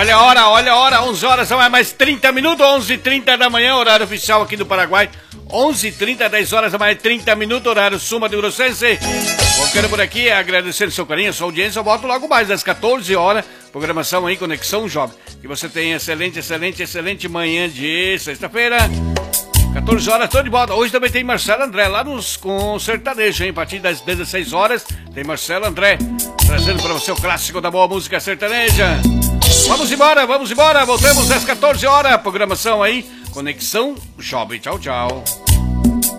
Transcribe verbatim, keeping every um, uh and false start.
Olha a hora, olha a hora, onze horas, são mais trinta minutos, onze e trinta da manhã, horário oficial aqui do Paraguai. onze e trinta, dez horas, mais trinta minutos, horário Suma de Grossense. Vou quero por aqui agradecer o seu carinho, a sua audiência. Eu volto logo mais às quatorze horas, programação aí, Conexão Jovem. Que você tenha excelente, excelente, excelente manhã de sexta-feira. quatorze horas, tô de volta. Hoje também tem Marcelo André, lá nos, com sertanejo, hein? A partir das dezesseis horas, tem Marcelo André, trazendo para você o clássico da boa música sertaneja. Vamos embora, vamos embora. Voltamos às quatorze horas. Programação aí, Conexão Jovem. Tchau, tchau.